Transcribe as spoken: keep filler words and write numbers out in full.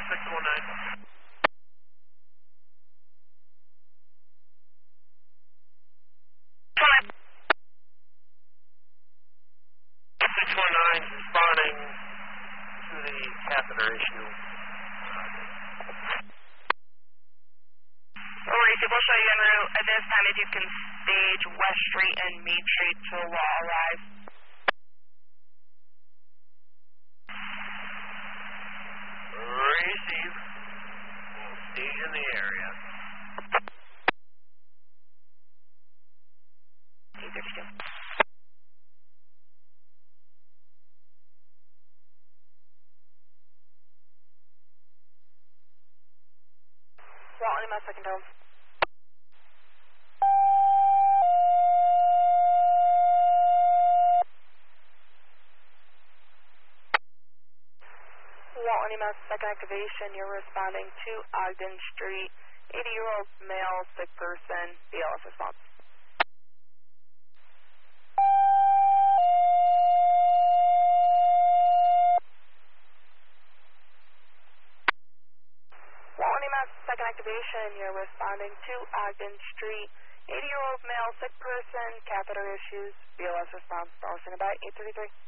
six one nine. six one nine, responding to the catheter issue. Mauricio, we'll show you en route. At this time, if you can stage West Street and Mead Street till we'll arrive. Receive. We'll stage in the area. eight thirty-two. Well, in my second home. Walton E M S second activation, you're responding to Ogden Street, eighty-year-old male, sick person, B L S response. Walton E M S second activation, you're responding to Ogden Street, eighty-year-old male, sick person, catheter issues, B L S response, dollar by eight thirty-three.